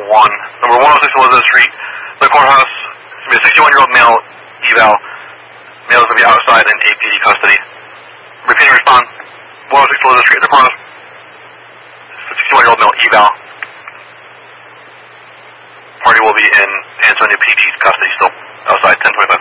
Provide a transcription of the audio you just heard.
Number 106 Elizabeth Street, the courthouse. It's going to be a 61-year-old male eval. Male is going to be outside in APD custody. Repeating respond. 106 Elizabeth Street, the courthouse. 61-year-old male eval. Party will be in Antonio PD custody still. Outside 1025.